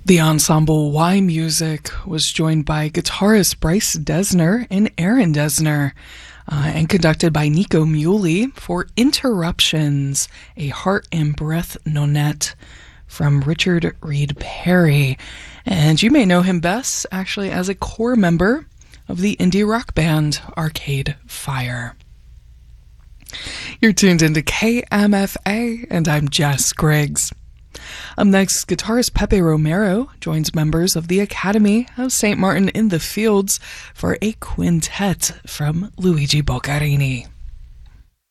The ensemble Y Music was joined by guitarist Bryce Dessner and Aaron Dessner, and conducted by Nico Muhly for Interruptions, a Heart and Breath nonette from Richard Reed Parry. And you may know him best actually as a core member of the indie rock band Arcade Fire. You're tuned into KMFA, and I'm Jess Griggs. Up next, guitarist Pepe Romero joins members of the Academy of St. Martin in the Fields for a quintet from Luigi Boccarini.